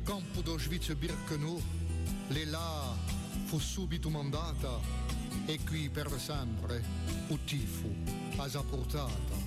campo d'Auschwitz-Birkenau, le là fu subito mandata e qui per sempre, il tifo, a portata.